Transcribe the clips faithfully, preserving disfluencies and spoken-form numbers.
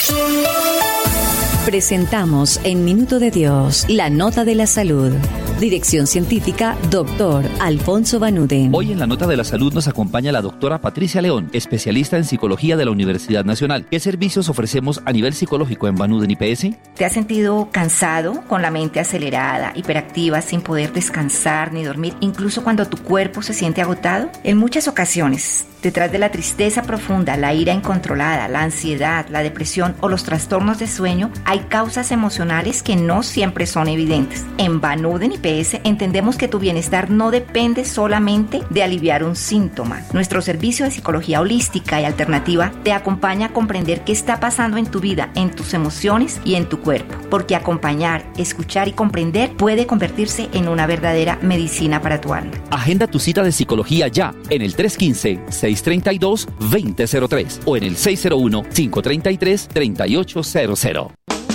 Presentamos en Minuto de Dios, la nota de la salud. Dirección científica, doctor Alfonso Vanuden. Hoy en la nota de la salud nos acompaña la doctora Patricia León, especialista en psicología de la Universidad Nacional. ¿Qué servicios ofrecemos a nivel psicológico en Vanuden I P S? ¿Te has sentido cansado, con la mente acelerada, hiperactiva, sin poder descansar ni dormir, incluso cuando tu cuerpo se siente agotado? En muchas ocasiones, detrás de la tristeza profunda, la ira incontrolada, la ansiedad, la depresión o los trastornos de sueño, hay causas emocionales que no siempre son evidentes. En Vanuden I P S entendemos que tu bienestar no depende solamente de aliviar un síntoma. Nuestro servicio de psicología holística y alternativa te acompaña a comprender qué está pasando en tu vida, en tus emociones y en tu cuerpo, porque acompañar, escuchar y comprender puede convertirse en una verdadera medicina para tu alma. Agenda tu cita de psicología ya en el tres uno cinco, seis tres dos, dos cero cero tres o en el seis cero uno, cinco tres tres, tres ocho cero cero.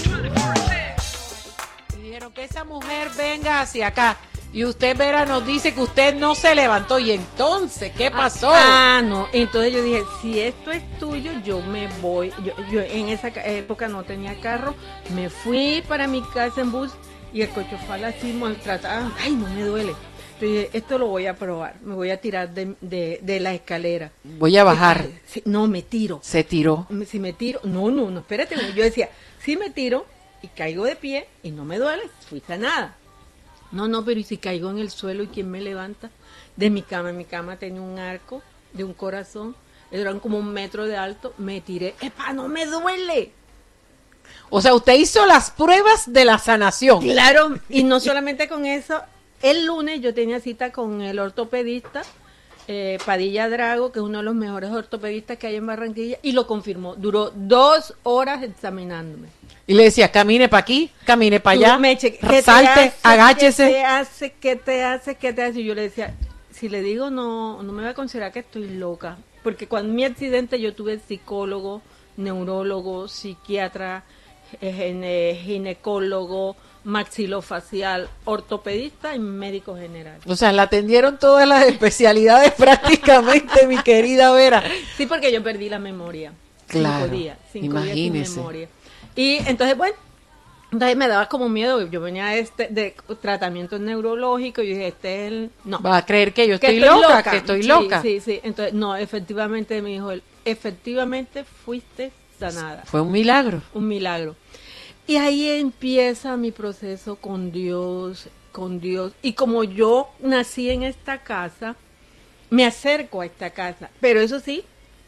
Dijeron que esa mujer venga hacia acá y usted, Vera, nos dice que usted no se levantó. Y entonces, ¿qué pasó? Ah, ah, no, entonces yo dije, si esto es tuyo, yo me voy. Yo, yo en esa época no tenía carro, me fui para mi casa en bus y el cochofal así maltratado. Ay, no me duele. Entonces, esto lo voy a probar, me voy a tirar de, de, de la escalera. Voy a bajar. Si, no, me tiro. Se tiró. Si me tiro, no, no, no, espérate. Yo decía, si me tiro y caigo de pie y no me duele, fui sanada. No, no, pero ¿y si caigo en el suelo y quién me levanta? De mi cama, mi cama tenía un arco de un corazón, eran como un metro de alto, me tiré, ¡epa, no me duele! O sea, usted hizo las pruebas de la sanación. Claro, y no solamente con eso, el lunes yo tenía cita con el ortopedista, eh, Padilla Drago, que es uno de los mejores ortopedistas que hay en Barranquilla, y lo confirmó, duró dos horas examinándome. Y le decía, camine para aquí, camine para allá, me cheque, ¿qué salte, te hace, agáchese. ¿Qué te hace? ¿Qué te hace? ¿Qué te hace? Y yo le decía, si le digo no, no me va a considerar que estoy loca. Porque cuando mi accidente yo tuve psicólogo, neurólogo, psiquiatra, gine, ginecólogo, maxilofacial, ortopedista y médico general. O sea, la atendieron todas las especialidades prácticamente, mi querida Vera. Sí, porque yo perdí la memoria. Claro, cinco días, cinco imagínese. días sin memoria. Y entonces, bueno, entonces me daba como miedo. Yo venía de, este, de tratamiento neurológico y yo dije, este es el... No. Va a creer que yo que estoy, estoy loca, loca, que estoy sí, loca. Sí, sí, entonces, no, efectivamente me dijo él, efectivamente fuiste sanada. Fue un milagro. Un milagro. Y ahí empieza mi proceso con Dios, con Dios. Y como yo nací en esta casa, me acerco a esta casa. Pero eso sí,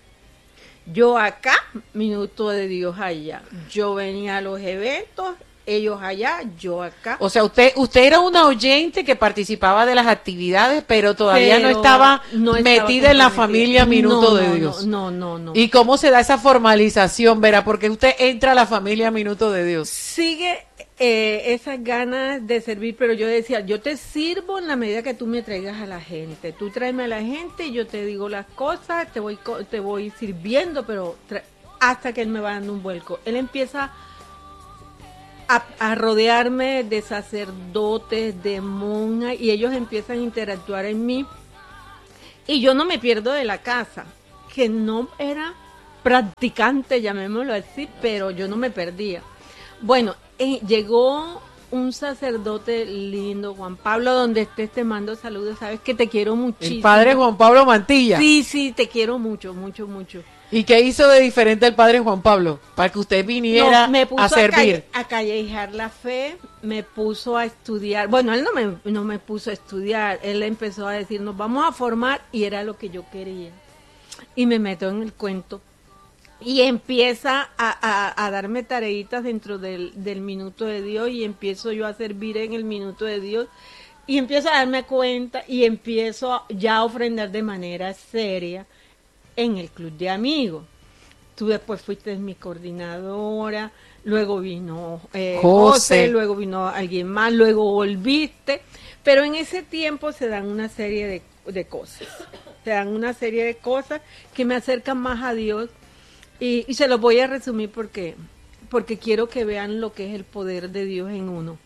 yo acá, minuto de Dios allá. Yo venía a los eventos, ellos allá, yo acá. O sea, usted usted era una oyente que participaba de las actividades, pero todavía pero no estaba no metida en la familia Minuto no, de no, Dios. No, no, no, no. ¿Y cómo se da esa formalización, Vera? Porque usted entra a la familia Minuto de Dios. Sigue eh, esas ganas de servir, pero yo decía, yo te sirvo en la medida que tú me traigas a la gente. Tú tráeme a la gente y yo te digo las cosas, te voy te voy sirviendo, pero hasta que él me va dando un vuelco. Él empieza A, a rodearme de sacerdotes, de monjas, y ellos empiezan a interactuar en mí, y yo no me pierdo de la casa, que no era practicante, llamémoslo así, pero yo no me perdía. Bueno, eh, llegó un sacerdote lindo, Juan Pablo, donde estés te mando saludos, sabes que te quiero muchísimo. El padre Juan Pablo Mantilla. Sí, sí, te quiero mucho, mucho, mucho. ¿Y qué hizo de diferente el padre Juan Pablo? Para que usted viniera no, me puso a servir. A, calle, a callejar la fe, me puso a estudiar. Bueno, él no me, no me puso a estudiar, él empezó a decir, nos vamos a formar, y era lo que yo quería. Y me meto en el cuento. Y empieza a, a, a darme tareitas dentro del, del Minuto de Dios, y empiezo yo a servir en el Minuto de Dios. Y empiezo a darme cuenta, y empiezo ya a ofrendar de manera seria en el club de amigos. Tú después fuiste mi coordinadora, luego vino eh, José. José, luego vino alguien más, luego volviste, pero en ese tiempo se dan una serie de, de cosas, se dan una serie de cosas que me acercan más a Dios, y, y se los voy a resumir porque, porque quiero que vean lo que es el poder de Dios en uno.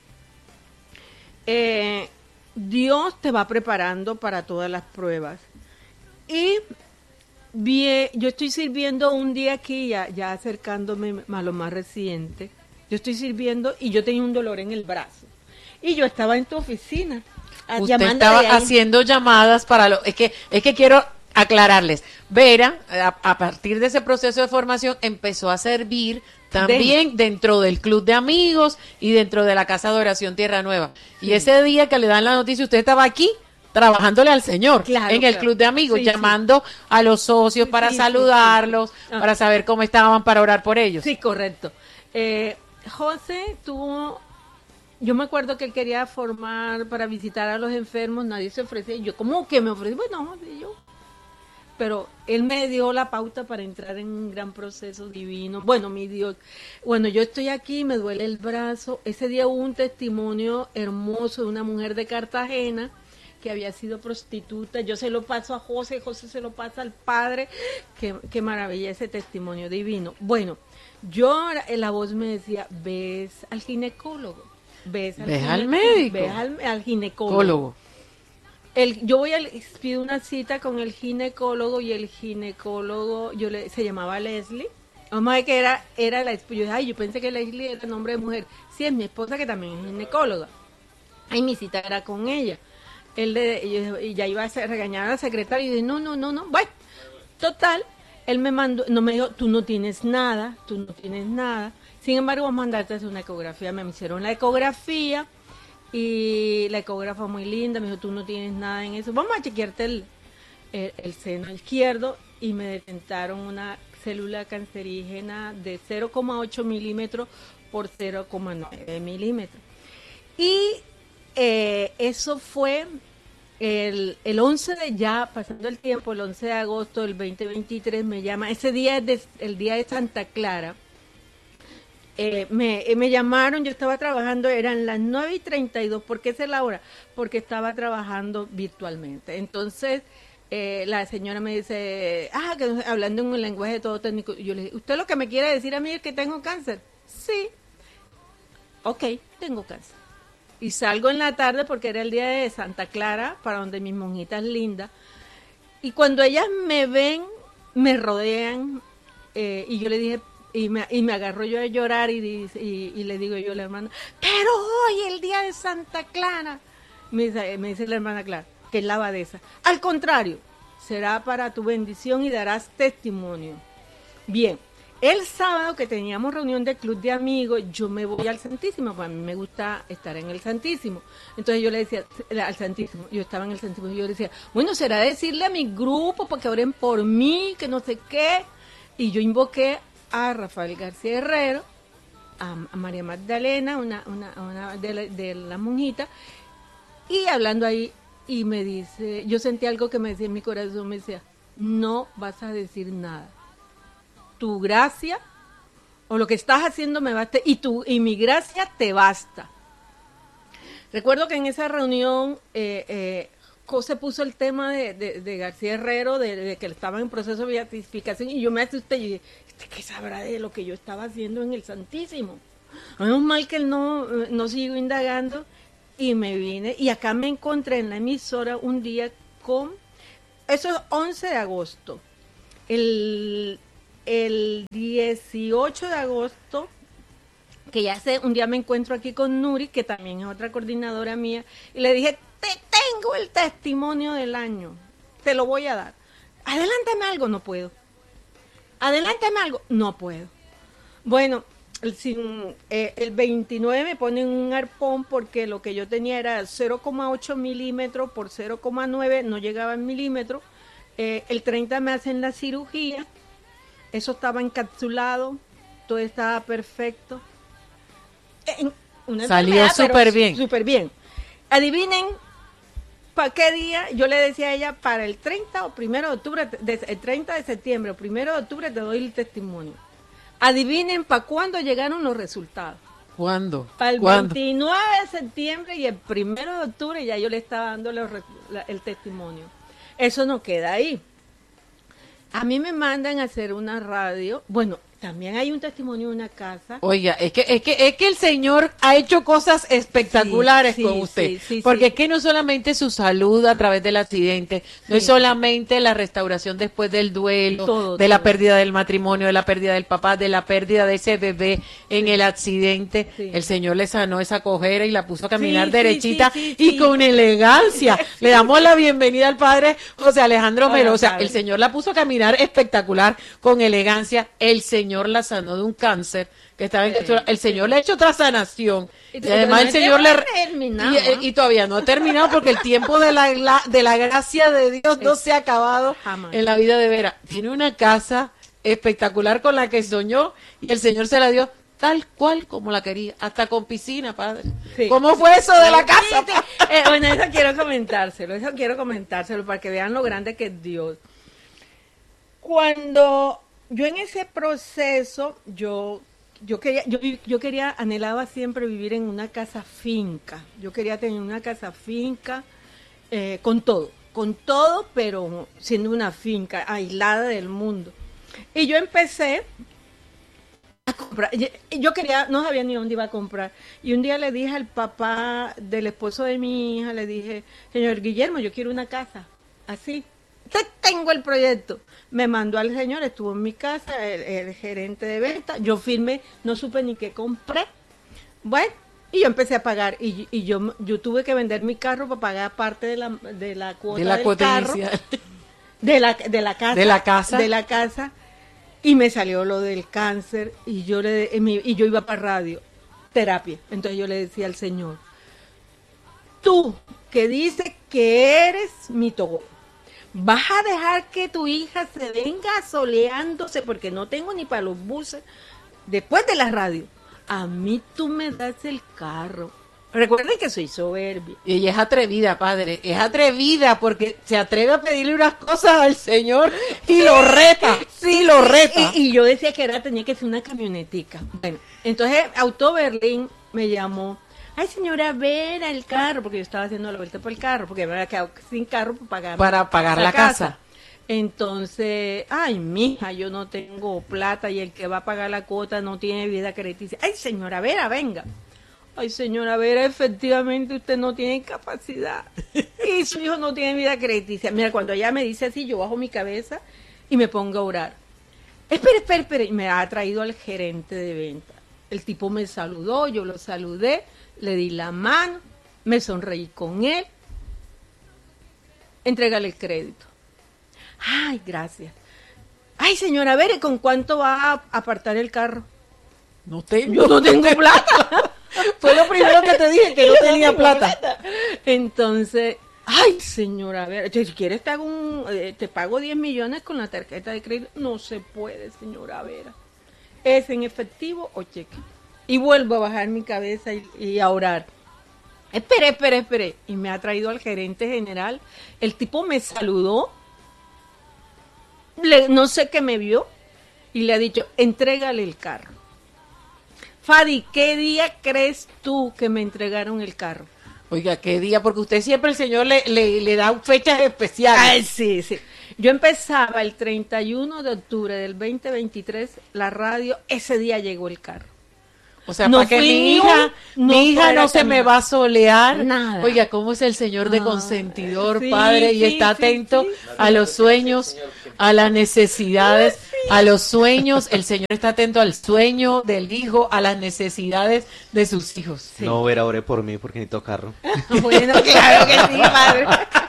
Eh, Dios te va preparando para todas las pruebas, y bien, yo estoy sirviendo un día aquí, ya, ya acercándome a lo más reciente. Yo estoy sirviendo y yo tenía un dolor en el brazo. Y yo estaba en tu oficina. Usted estaba haciendo llamadas para lo... Es que, es que quiero aclararles. Vera, a, a partir de ese proceso de formación, empezó a servir también de... dentro del club de amigos y dentro de la Casa de Oración Tierra Nueva. Sí. Y ese día que le dan la noticia, usted estaba aquí trabajándole al Señor, claro, en el claro. club de amigos, sí, llamando sí. a los socios para sí, saludarlos, sí, sí. Ah. para saber cómo estaban, para orar por ellos. Sí, correcto. Eh, José tuvo... Yo me acuerdo que él quería formar para visitar a los enfermos, nadie se ofrecía. Yo, ¿cómo que me ofrecí? Bueno, yo. Pero él me dio la pauta para entrar en un gran proceso divino. Bueno, mi Dios. Bueno, yo estoy aquí, me duele el brazo. Ese día hubo un testimonio hermoso de una mujer de Cartagena que había sido prostituta. Yo se lo paso a José, José se lo pasa al padre. Qué, qué maravilla ese testimonio divino. Bueno, yo, la voz me decía, ves al ginecólogo. Ves al, ¿Ves al médico? Ves al, al ginecólogo. El, yo voy a pido una cita con el ginecólogo y el ginecólogo, yo le, se llamaba Leslie. Vamos a ver que era, era la esposa. Yo, ay, yo pensé que Leslie era nombre de mujer. Sí, es mi esposa que también es ginecóloga. Ay, mi cita era con ella. Él de, yo, y ya iba a ser, regañar a la secretaria y dije, no, no, no, no. Bueno, total, él me mandó, no me dijo, tú no tienes nada, tú no tienes nada. Sin embargo, vamos a mandarte a hacer una ecografía. Me hicieron la ecografía y la ecógrafa muy linda. Me dijo, tú no tienes nada en eso. Vamos a chequearte el, el, el seno izquierdo y me detectaron una célula cancerígena de cero coma ocho milímetros por cero coma nueve milímetros. Y eh, eso fue el, el once de ya, pasando el tiempo, el once de agosto del veinte veintitrés, me llama. Ese día es de, el día de Santa Clara. Eh, me, eh, me llamaron, yo estaba trabajando, eran las nueve y treinta y dos, ¿por qué esa es la hora? Porque estaba trabajando virtualmente. Entonces, eh, la señora me dice, ah, que hablando en un lenguaje todo técnico, yo le dije, ¿usted lo que me quiere decir a mí es que tengo cáncer? Sí. Ok, tengo cáncer. Y salgo en la tarde porque era el día de Santa Clara, para donde mis monjitas lindas, y cuando ellas me ven, me rodean, eh, y yo le dije, Y me, y me agarro yo a llorar y, y, y le digo yo a la hermana, pero hoy el día de Santa Clara, me dice, me dice la hermana Clara, que es la abadesa, al contrario, será para tu bendición y darás testimonio. Bien, el sábado que teníamos reunión del club de amigos, yo me voy al Santísimo, pues a mí me gusta estar en el Santísimo. Entonces yo le decía al Santísimo, yo estaba en el Santísimo, y yo le decía, bueno, será decirle a mi grupo para que oren por mí, que no sé qué, y yo invoqué a Rafael García Herrero, a, a María Magdalena, una, una, una de, la, de la monjita, y hablando ahí, y me dice, yo sentí algo que me decía en mi corazón, me decía, no vas a decir nada, tu gracia, o lo que estás haciendo me basta, y, tu, y mi gracia te basta. Recuerdo que en esa reunión, eh, eh, se puso el tema de, de, de García Herrero, de, de que estaba en proceso de beatificación, y yo me asusté y dije, ¿qué sabrá de lo que yo estaba haciendo en el Santísimo? Menos mal que él no, no siguió indagando, y me vine, y acá me encontré en la emisora un día con, eso es once de agosto, el, el dieciocho de agosto, que ya sé, un día me encuentro aquí con Nuri, que también es otra coordinadora mía, y le dije, te tengo el testimonio del año, te lo voy a dar, adelántame algo, no puedo. Adelántame algo, no puedo. Bueno, el, sin, eh, el veintinueve me ponen un arpón porque lo que yo tenía era cero coma ocho milímetros por cero coma nueve, no llegaba en milímetros. Eh, el treinta me hacen la cirugía, eso estaba encapsulado, todo estaba perfecto. Eh, una Salió súper bien. Súper bien. Adivinen. ¿Para qué día? Yo le decía a ella, para el treinta o primero de octubre, de, el treinta de septiembre o primero de octubre te doy el testimonio. Adivinen para cuándo llegaron los resultados. ¿Cuándo? Para el ¿Cuándo? veintinueve de septiembre y el primero de octubre ya yo le estaba dando los, la, el testimonio. Eso no queda ahí. A mí me mandan a hacer una radio. Bueno, también hay un testimonio de una casa. Oiga, es que, es que, es que el Señor ha hecho cosas espectaculares sí, con sí, usted. sí, sí, porque sí. es que no solamente su salud a través del accidente, no Sí. es solamente la restauración después del duelo, Todo, de la todo. pérdida del matrimonio, de la pérdida del papá, de la pérdida de ese bebé en el accidente. Sí. El Señor le sanó esa cojera y la puso a caminar Sí, derechita sí, sí, sí, y sí. con elegancia. Le damos la bienvenida al padre José Alejandro Hola, Melo. O sea, padre. el Señor la puso a caminar espectacular, con elegancia. El Señor la sanó de un cáncer que estaba en, Sí, el Señor le ha hecho otra sanación Y y, todavía además no el Señor le ha terminado, y, ¿eh? y todavía no ha terminado porque el tiempo de la, la- de la gracia de Dios no se ha acabado Jamás. en la vida de Vera. Tiene una casa espectacular con la que soñó y el Señor se la dio tal cual como la quería, hasta con piscina, padre. Sí. ¿Cómo fue eso de la casa? Sí, sí. Eh, bueno, eso quiero comentárselo, eso quiero comentárselo para que vean lo grande que es Dios. Cuando yo en ese proceso, yo, yo quería, yo, vi- yo quería, anhelaba siempre vivir en una casa finca. Yo quería tener una casa finca eh, con todo, con todo, pero siendo una finca aislada del mundo. Y yo empecé a comprar. Yo- Yo quería, no sabía ni dónde iba a comprar. Y un día le dije al papá del esposo de mi hija, le dije, señor Guillermo, yo quiero una casa, así. Te tengo el proyecto. Me mandó al señor, estuvo en mi casa, el, el gerente de venta. Yo firmé, no supe ni qué compré. Bueno, y yo empecé a pagar. Y, y yo, yo tuve que vender mi carro para pagar parte de la, de la cuota De la del cuota carro. inicial. De la, de la casa. De la casa. De la casa. Y me salió lo del cáncer y yo le y mi- y yo iba para radio, terapia. Entonces yo le decía al Señor, tú que dices que eres mi togo, vas a dejar que tu hija se venga soleándose porque no tengo ni para los buses después de la radio. A mí tú me das el carro. Recuerden que soy soberbia. Y ella es atrevida, padre, es atrevida porque se atreve a pedirle unas cosas al Señor y lo reta, sí, lo reta. Y, y yo decía que era, tenía que ser una camionetica. Bueno, entonces Auto Berlín me llamó. Ay, señora, Vera, el carro, porque yo estaba haciendo la vuelta por el carro, porque me había quedado sin carro para pagar, Para pagar la casa. Entonces, ay, mija, yo no tengo plata y el que va a pagar la cuota no tiene vida crediticia. Ay, señora Vera, venga. Ay, señora Vera, efectivamente usted no tiene capacidad y su hijo no tiene vida crediticia. Mira, cuando ella me dice así, yo bajo mi cabeza y me pongo a orar. Espera, espera, espera. Y me ha traído al gerente de venta. El tipo me saludó, yo lo saludé, le di la mano, me sonreí con él. Entrégale el crédito. Ay, gracias. Ay, señora Vera, ¿y con cuánto va a apartar el carro? No tengo, Yo no tengo plata. Fue lo primero que te dije, que no tenía plata. Entonces, ay, señora, a ver, si quieres te hago un, eh, te pago diez millones con la tarjeta de crédito. No se puede, señora Vera. ¿Es en efectivo o cheque? Y vuelvo a bajar mi cabeza y, y a orar. Espere, espere, espere. Y me ha traído al gerente general. El tipo me saludó. Le- no sé qué me vio. Y le ha dicho, entrégale el carro. Fadi, ¿qué día crees tú que me entregaron el carro? Oiga, qué día, porque usted siempre el Señor le, le, le da fechas especiales. Ay, sí, sí. Yo empezaba el treinta y uno de octubre del veinte veintitrés la radio, ese día llegó el carro. O sea, No para que fui mi ni hija, un- mi no hija fuera no se me caminar. va a solear. Nada. Oiga, ¿cómo es el Señor de Ah, consentidor, sí, Padre? Y sí, está sí, atento sí. a los sueños, a las necesidades, a los sueños. El Señor está atento al sueño del hijo, a las necesidades de sus hijos. Sí. No, Vera, ore por mí porque necesito carro. Bueno, claro que sí, padre.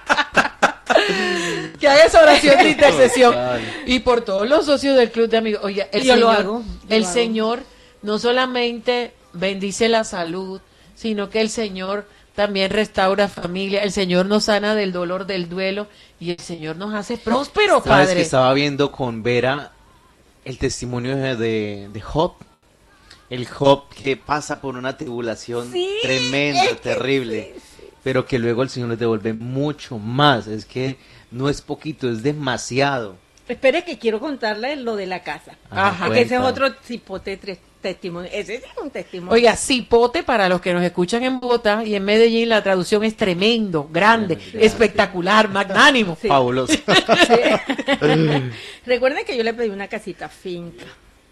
Que haga esa oración de intercesión. Total. Y por todos los socios del Club de Amigos. Oye, el Yo lo Señor, hago, yo el lo hago. Señor no solamente bendice la salud, sino que el Señor también restaura familia. El Señor nos sana del dolor, del duelo, y el Señor nos hace prósperos, Sabes Padre. que estaba viendo con Vera el testimonio de, de, de Job. El Job que pasa por una tribulación Sí, tremenda, es que terrible, sí, sí. pero que luego el Señor les devuelve mucho más. Es que no es poquito, es demasiado. Espere que quiero contarle lo de la casa. Ajá. Porque ese es cuenta. otro cipote tre- testimonio. Ese es un testimonio. Oiga, cipote, para los que nos escuchan en Bogotá y en Medellín, la traducción es tremendo, grande, Tremendo. espectacular, magnánimo. Sí. Fabuloso. Recuerden que yo le pedí una casita finca.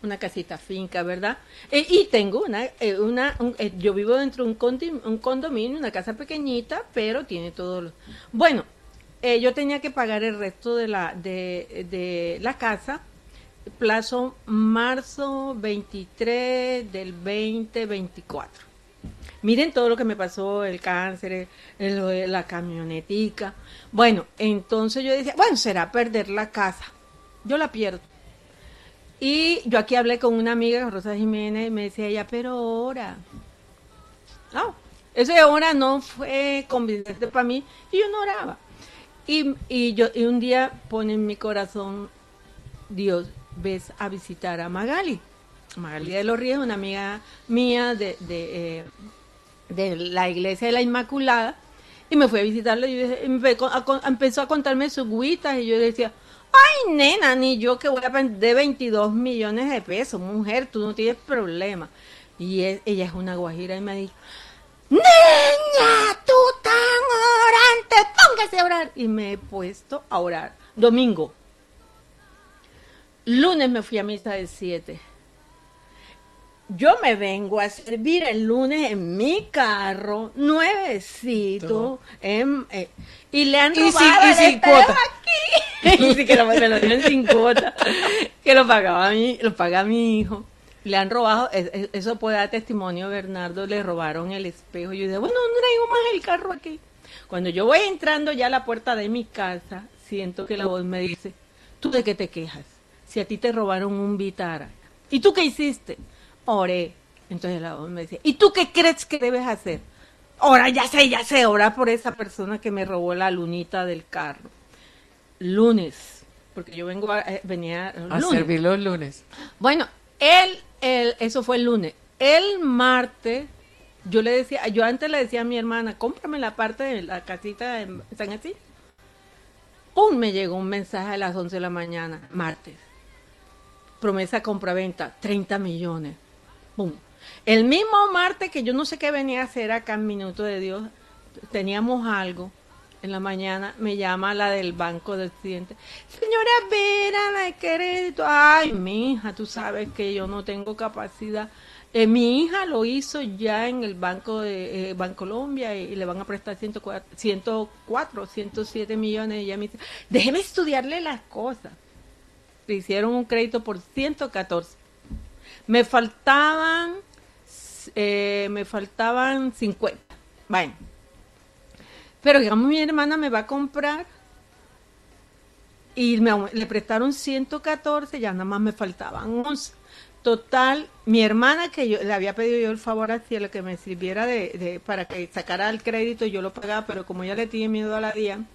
una casita finca, ¿verdad? Eh, y tengo una, eh, una un, eh, yo vivo dentro de un, condi- un condominio, una casa pequeñita, pero tiene todo lo... Bueno, eh, yo tenía que pagar el resto de la, de, de la casa, plazo marzo veintitrés del veinte veinticuatro. Miren todo lo que me pasó, el cáncer, el, el, la camionetica. Bueno, entonces yo decía, bueno, será perder la casa. Yo la pierdo. Y yo aquí hablé con una amiga, Rosa Jiménez, y me decía ella, pero ahora. No, ese ahora no fue convincente para mí, y yo no oraba. Y, y, yo, y un día pone en mi corazón, Dios, ves a visitar a Magali. Magali de los Ríos, una amiga mía de, de, eh, de la iglesia de la Inmaculada, y me fui a visitarla, y, y me empezó a contarme sus guitas, y yo decía, ay, nena, ni yo que voy a perder veintidós millones de pesos, mujer, tú no tienes problema. Y es, ella es una guajira y me dijo, niña, tú tan orante, póngase a orar. Y me he puesto a orar. Domingo. Lunes me fui a misa de siete. Yo me vengo a servir el lunes en mi carro, nuevecito, en, eh, y le han robado y sin, y sin cuota. Aquí. Y sí, que lo, me lo dieron sin cuota, que lo pagaba mi, lo paga mi hijo. Le han robado, eso puede dar testimonio, Bernardo, le robaron el espejo. Y yo dije, bueno, no traigo más el carro aquí. Cuando yo voy entrando ya a la puerta de mi casa, siento que la voz me dice, ¿tú de qué te quejas? Si a ti te robaron un Vitara. ¿Y tú qué hiciste? Oré. Entonces la voz me decía, ¿y tú qué crees que debes hacer? Ahora ya sé, ya sé, orar por esa persona que me robó la lunita del carro. Lunes, porque yo vengo a, eh, venía a lunes. servir los lunes. Bueno, él, él, eso fue el lunes. El martes, yo le decía, yo antes le decía a mi hermana, cómprame la parte de la casita de San Así. Pum, me llegó un mensaje a las once de la mañana, martes. Promesa compra-venta, treinta millones. Pum. El mismo martes que yo no sé qué venía a hacer acá en Minuto de Dios, teníamos algo. En la mañana me llama la del Banco del Occidente. Señora Vera, la de crédito. Ay, mi hija, tú sabes que yo no tengo capacidad. Eh, mi hija lo hizo ya en el Banco de eh, Bancolombia y, y le van a prestar ciento cuatro, ciento siete millones. Y ella me dice, déjeme estudiarle las cosas. Le hicieron un crédito por ciento catorce. Me faltaban, eh, me faltaban cincuenta. Bueno. Pero digamos, mi hermana me va a comprar y me, le prestaron ciento catorce, ya nada más me faltaban once. Total, mi hermana, que yo le había pedido yo el favor al cielo que me sirviera de, de para que sacara el crédito, yo lo pagaba, pero como ella le tiene miedo a la D I A N,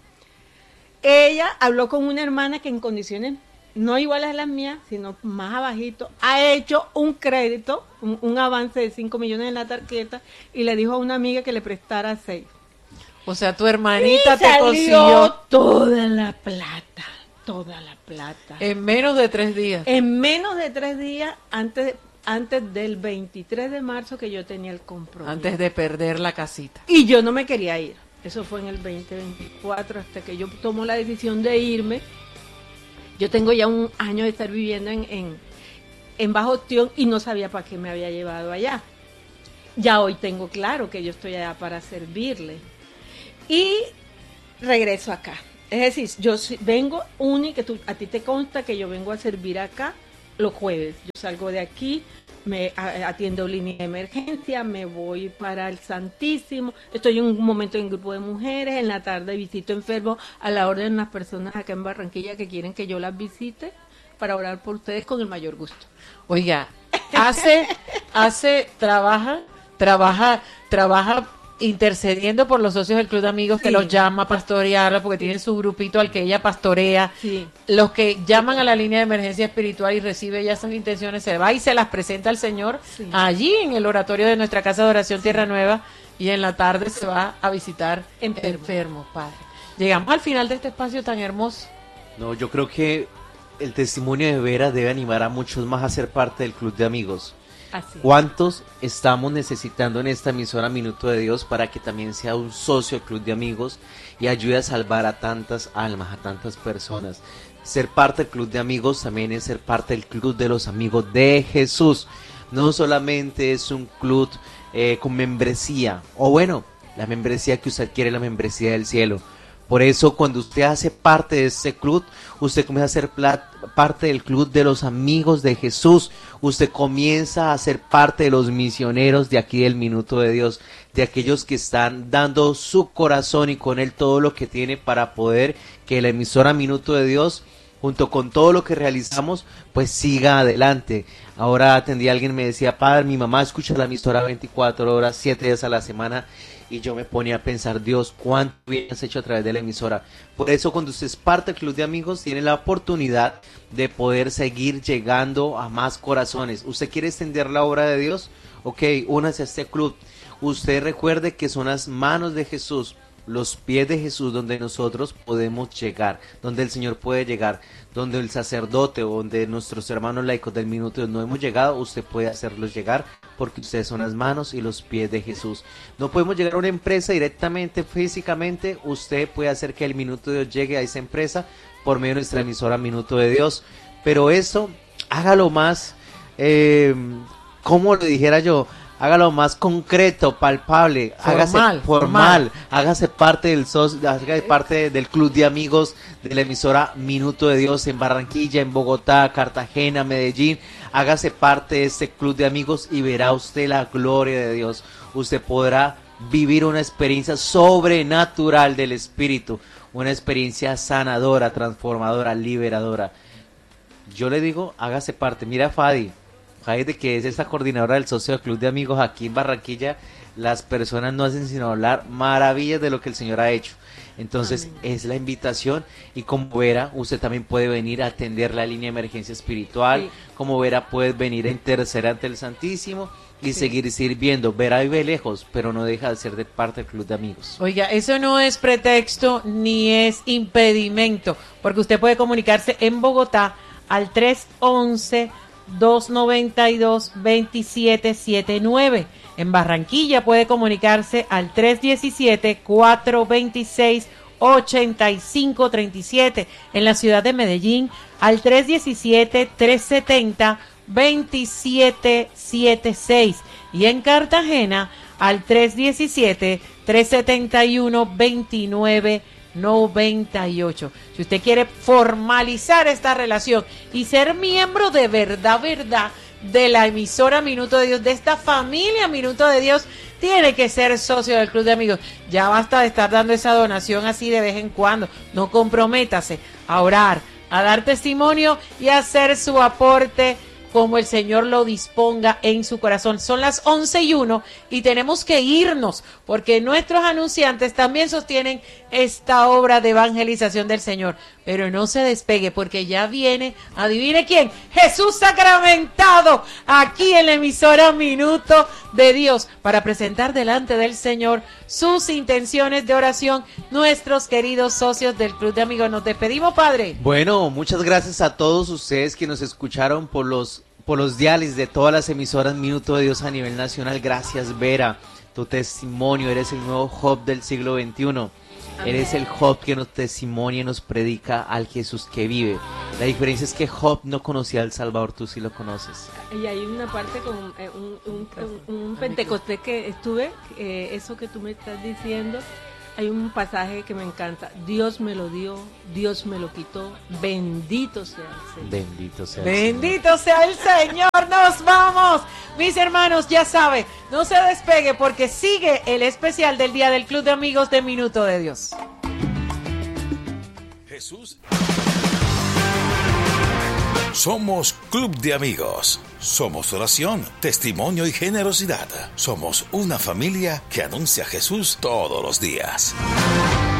ella habló con una hermana que en condiciones no iguales a las mías, sino más abajito, ha hecho un crédito, un, un avance de cinco millones en la tarjeta, y le dijo a una amiga que le prestara seis. O sea, tu hermanita y te salió consiguió toda la plata, toda la plata. En menos de tres días. En menos de tres días, antes, antes del veintitrés de marzo que yo tenía el compromiso. Antes de perder la casita. Y yo no me quería ir. Eso fue en el veinte veinticuatro, hasta que yo tomo la decisión de irme. Yo tengo ya un año de estar viviendo en, en, en Bajo Ostión y no sabía para qué me había llevado allá. Ya hoy tengo claro que yo estoy allá para servirle. Y regreso acá. Es decir, yo vengo única, tú, a ti te consta que yo vengo a servir acá los jueves. Yo salgo de aquí, me atiendo línea de emergencia, me voy para el Santísimo. Estoy en un momento en un grupo de mujeres, en la tarde visito enfermos a la orden de unas personas acá en Barranquilla que quieren que yo las visite para orar por ustedes con el mayor gusto. Oiga, hace, hace, trabaja, trabaja, trabaja intercediendo por los socios del Club de Amigos, que sí, los llama a pastorearla porque tienen su grupito al que ella pastorea. Sí. Los que llaman a la línea de emergencia espiritual y recibe ya esas intenciones, se va y se las presenta al Señor, sí, allí en el oratorio de nuestra casa de oración Tierra Nueva, y en la tarde se va a visitar enfermos, enfermos, Padre. Llegamos al final de este espacio tan hermoso. No, yo creo que el testimonio de Vera debe animar a muchos más a ser parte del Club de Amigos. Así. ¿Cuántos estamos necesitando en esta emisora Minuto de Dios para que también sea un socio del Club de Amigos y ayude a salvar a tantas almas, a tantas personas? ser parte del club de amigos también es ser parte del club de los amigos de Jesús. No solamente es un club eh, con membresía, o bueno, la membresía que usted quiere, la membresía del cielo. Por eso cuando usted hace parte de ese club, usted comienza a ser parte del club de los amigos de Jesús. Usted comienza a ser parte de los misioneros de aquí del Minuto de Dios, de aquellos que están dando su corazón y con él todo lo que tiene para poder que la emisora Minuto de Dios, junto con todo lo que realizamos, pues siga adelante. Ahora atendí a alguien, me decía, padre, mi mamá escucha la emisora veinticuatro horas, siete días a la semana. Y yo me ponía a pensar, Dios, cuánto bien has hecho a través de la emisora. Por eso cuando usted es parte del club de amigos, tiene la oportunidad de poder seguir llegando a más corazones. ¿Usted quiere extender la obra de Dios? Ok, únase a este club. Usted recuerde que son las manos de Jesús, los pies de Jesús donde nosotros podemos llegar, donde el Señor puede llegar, donde el sacerdote o donde nuestros hermanos laicos del Minuto no hemos llegado, usted puede hacerlos llegar porque ustedes son las manos y los pies de Jesús. No podemos llegar a una empresa directamente, físicamente, usted puede hacer que el Minuto de Dios llegue a esa empresa por medio de nuestra emisora Minuto de Dios, pero eso hágalo más, eh, como le dijera yo, hágalo más concreto, palpable, formal, hágase formal, formal. hágase parte del socio, hágase parte del club de amigos de la emisora Minuto de Dios en Barranquilla, en Bogotá, Cartagena, Medellín. Hágase parte de este club de amigos y verá usted la gloria de Dios. Usted podrá vivir una experiencia sobrenatural del Espíritu, una experiencia sanadora, transformadora, liberadora. Yo le digo, hágase parte. Mira, Fadi, Fadi, de que es esta coordinadora del socio del club de amigos aquí en Barranquilla, las personas no hacen sino hablar maravillas de lo que el Señor ha hecho. Entonces, amén, es la invitación, y como verá, usted también puede venir a atender la línea de emergencia espiritual, sí. Como verá, puede venir a interceder ante el Santísimo y sí. seguir sirviendo. Verá, vive lejos, pero no deja de ser de parte del club de amigos. Oiga, eso no es pretexto ni es impedimento, porque usted puede comunicarse en Bogotá al tres once, dos noventa y dos, veintisiete setenta y nueve. En Barranquilla puede comunicarse al tres diecisiete, cuatrocientos veintiséis, ochenta y cinco treinta y siete. En la ciudad de Medellín al tres diecisiete, trescientos setenta, veintisiete setenta y seis. Y en Cartagena al tres diecisiete, trescientos setenta y uno, veintinueve noventa y ocho. Si usted quiere formalizar esta relación y ser miembro de verdad, verdad, de la emisora Minuto de Dios, de esta familia Minuto de Dios, tiene que ser socio del club de amigos. Ya basta de estar dando esa donación así de vez en cuando. No, comprométase a orar, a dar testimonio y a hacer su aporte como el Señor lo disponga en su corazón. Son las once y uno y tenemos que irnos, porque nuestros anunciantes también sostienen esta obra de evangelización del Señor. Pero no se despegue, porque ya viene, adivine quién, Jesús sacramentado, aquí en la emisora Minuto de Dios, para presentar delante del Señor sus intenciones de oración. Nuestros queridos socios del Club de Amigos, nos despedimos, Padre. Bueno, muchas gracias a todos ustedes que nos escucharon por los por los diales de todas las emisoras Minuto de Dios a nivel nacional. Gracias, Vera, tu testimonio, eres el nuevo Job del siglo veintiuno. Amén. Eres el Job que nos testimonia y nos predica al Jesús que vive. La diferencia es que Job no conocía al Salvador, tú sí lo conoces. Y hay una parte con eh, un, un, un, un Pentecostés que estuve, eh, eso que tú me estás diciendo. Hay un pasaje que me encanta. Dios me lo dio, Dios me lo quitó. Bendito sea el Señor. Bendito sea el Bendito Señor. sea el Señor. Nos vamos. Mis hermanos, ya saben, no se despegue, porque sigue el especial del Día del Club de Amigos de Minuto de Dios. Jesús. Somos Club de Amigos. Somos oración, testimonio y generosidad. Somos una familia que anuncia a Jesús todos los días.